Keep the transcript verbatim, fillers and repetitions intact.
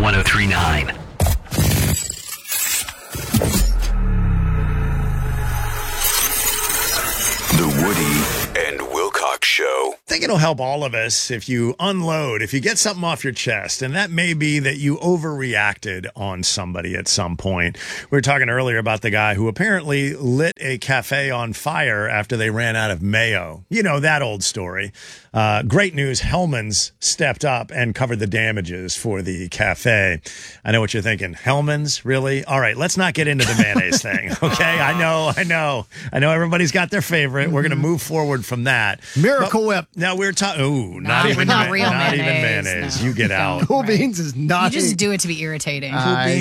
one oh three point nine. The Woody and Wilcox Show. I think it'll help all of us if you unload, if you get something off your chest, and that may be that you overreacted on somebody at some point. We were talking earlier about the guy who apparently lit a cafe on fire after they ran out of mayo. You know, that old story. Uh, great news, Hellman's stepped up and covered the damages for the cafe. I know what you're thinking. Hellman's? Really? All right, let's not get into the mayonnaise thing, okay? I know, I know. I know everybody's got their favorite. We're going to move forward from that. Miracle Whip. Now we're talking. Ooh, not, Not even not ma- real not even mayonnaise, mayonnaise. no. You get out. Cool Beans is not. You just do it to be irritating. I